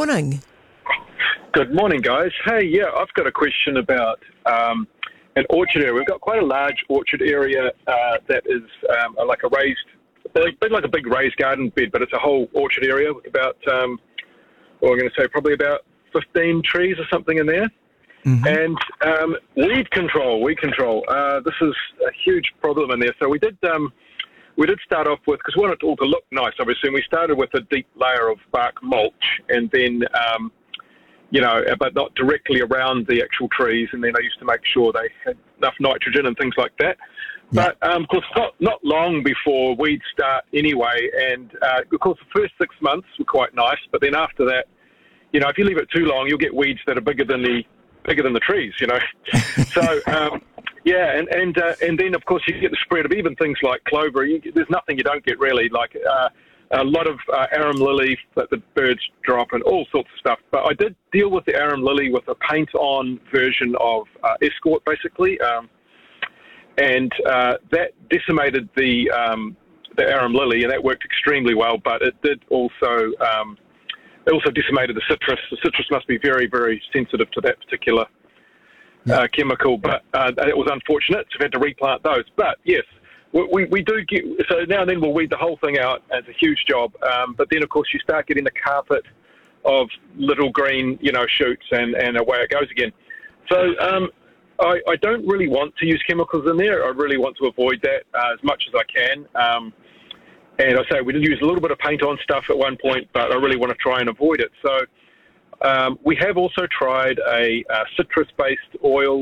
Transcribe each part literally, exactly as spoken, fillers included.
morning. Good morning, guys. Hey, yeah, I've got a question about um, an orchard area. We've got quite a large orchard area uh, that is um, like a raised, big, like a big raised garden bed, but it's a whole orchard area with about, um, well, I'm going to say probably about fifteen trees or something in there. Mm-hmm. And um, weed control, weed control. Uh, this is a huge problem in there. So we did um, we did start off with, because we wanted it all to look nice, obviously, and we started with a deep layer of bark mulch, and then, um, you know, but not directly around the actual trees. And then I used to make sure they had enough nitrogen and things like that. Yeah. But, um, of course, not, not long before weeds start anyway. And, uh, of course, the first six months were quite nice, but then after that, you know, if you leave it too long, you'll get weeds that are bigger than the bigger than the trees, you know. So, um, yeah, and and uh, and then, of course, you get the spread of even things like clover. You, there's nothing you don't get, really, like uh, a lot of uh, arum lily that the birds drop and all sorts of stuff. But I did deal with the arum lily with a paint-on version of uh, Escort, basically, um, and uh, that decimated the, um, the arum lily, and that worked extremely well, but it did also... Um, It also decimated the citrus. The citrus must be very, very sensitive to that particular uh, chemical, but uh, it was unfortunate. So we've had to replant those. But yes, we, we, we do get, so now and then we'll weed the whole thing out. It's a huge job. Um, but then, of course, you start getting the carpet of little green, you know, shoots, and, and away it goes again. So um, I, I don't really want to use chemicals in there. I really want to avoid that uh, as much as I can. Um, And I say we did use a little bit of paint-on stuff at one point, but I really want to try and avoid it. So um, we have also tried a, a citrus-based oil,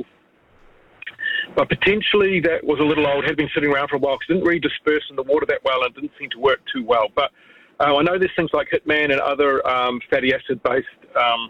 but potentially that was a little old, had been sitting around for a while because it didn't really disperse in the water that well and didn't seem to work too well. But uh, I know there's things like Hitman and other um, fatty acid-based um,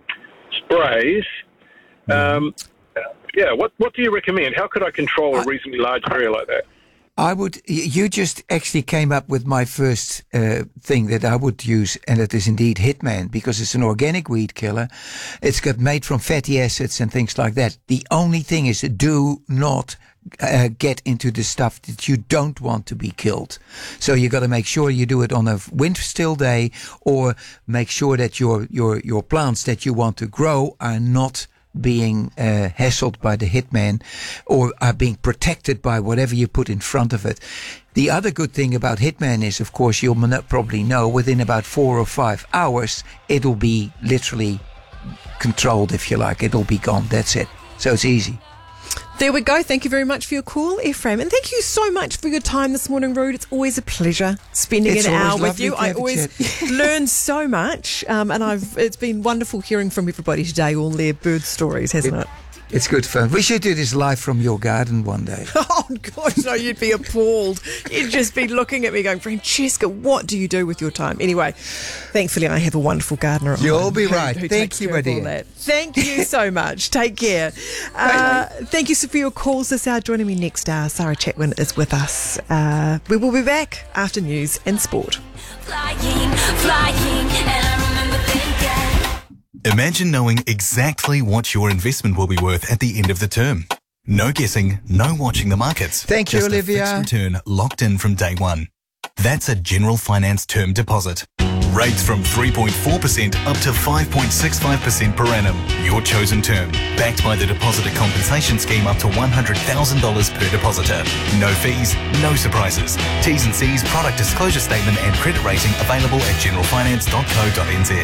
sprays. Um, yeah, what, what do you recommend? How could I control a reasonably large area like that? I would, you just actually came up with my first uh, thing that I would use, and that is indeed Hitman, because it's an organic weed killer. It's got made from fatty acids and things like that. The only thing is, do not uh, get into the stuff that you don't want to be killed. So you got to make sure you do it on a wind still day, or make sure that your your your plants that you want to grow are not being uh, hassled by the hitman, or are being protected by whatever you put in front of it. The other good thing about Hitman is, of course, you'll probably know within about four or five hours, it'll be literally controlled, if you like. It'll be gone. That's it. So it's easy. There we go. Thank you very much for your call, Ephraim. And thank you so much for your time this morning, Rude. It's always a pleasure spending it's an hour with you. I always learn so much. Um, and I've it's been wonderful hearing from everybody today, all their bird stories, hasn't it? it? It's good fun. We should do this live from your garden one day. Oh, God, no, you'd be appalled. You'd just be looking at me going, Francesca, what do you do with your time? Anyway, thankfully, I have a wonderful gardener at home. You'll be who, right. who Thank you, my dear. That. Thank you so much. Take care. Uh, thank you for your calls this hour. Joining me next hour, Sarah Chatwin is with us. Uh, we will be back after news and sport. Flying, flying, and I remember thinking. Imagine knowing exactly what your investment will be worth at the end of the term. No guessing, no watching the markets. Thank you, Just Olivia. A fixed return locked in from day one. That's a General Finance term deposit. Rates from three point four percent up to five point six five percent per annum. Your chosen term. Backed by the Depositor Compensation Scheme up to one hundred thousand dollars per depositor. No fees, no surprises. T's and C's, product disclosure statement and credit rating available at general finance dot co dot n z.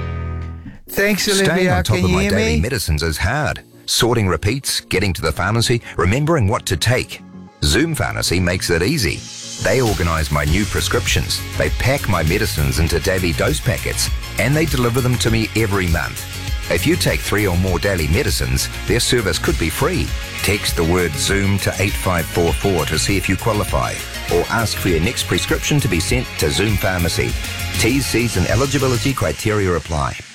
Thanks, Olivia. Staying on top Can of you my hear daily me? medicines is hard. Sorting repeats, getting to the pharmacy, remembering what to take. Zoom Pharmacy makes it easy. They organise my new prescriptions. They pack my medicines into daily dose packets, and they deliver them to me every month. If you take three or more daily medicines, their service could be free. Text the word Zoom to eight five four four to see if you qualify, or ask for your next prescription to be sent to Zoom Pharmacy. T's, C's and eligibility criteria apply.